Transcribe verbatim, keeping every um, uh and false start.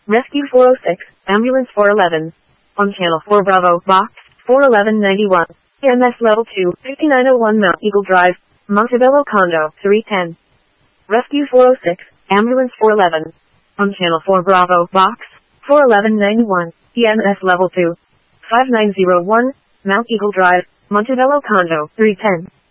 Rescue four oh six, Ambulance four eleven. On Channel four Bravo, Box, four eleven ninety-one. E M S Level two, fifty-nine oh one Mount Eagle Drive, Montebello Condo, three ten. Rescue four oh six, Ambulance four eleven. On Channel four Bravo, Box, four eleven ninety-one. E M S Level two, five nine oh one, Mount Eagle Drive, Montebello Condo, three ten.